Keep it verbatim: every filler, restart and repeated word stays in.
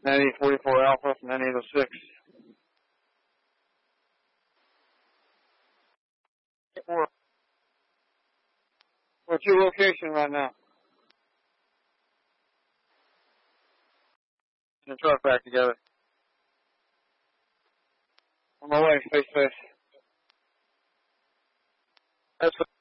nine eight forty-four Alpha from nine eight oh six. We're, we're at your location right now. And truck back together. On my way, face to face. That's